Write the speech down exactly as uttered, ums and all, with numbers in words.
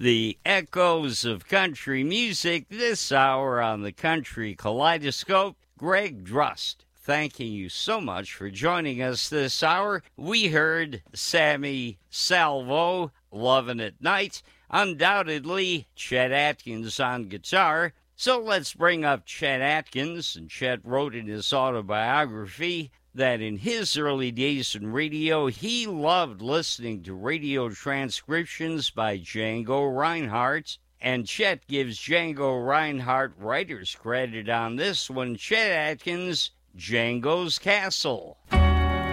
the echoes of country music this hour on the Country Kaleidoscope. Greg Drust, thanking you so much for joining us this hour. We heard Sammy Salvo, Lovin' at Night, undoubtedly Chet Atkins on guitar. So let's bring up Chet Atkins, and Chet wrote in his autobiography that in his early days in radio, he loved listening to radio transcriptions by Django Reinhardt, and Chet gives Django Reinhardt writer's credit on this one. Chet Atkins, Django's Castle.